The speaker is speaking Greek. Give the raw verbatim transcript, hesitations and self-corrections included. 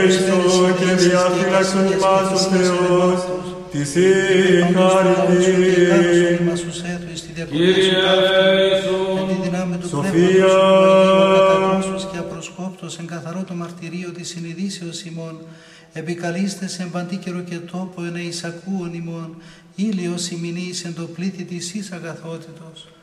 Χριστού και διαφύλαξον ημάς ο Θεός, της η χάριτην. Κύριε Ιησού, Σοφία, και απροσκόπτος εν καθαρό το μαρτυρίο της συνειδήσεως ημών, επικαλείστε σε παντή καιρο και τόπο εν εισακούον ημών, ήλιος ημινής εν το πλήτη της εις αγαθότητος.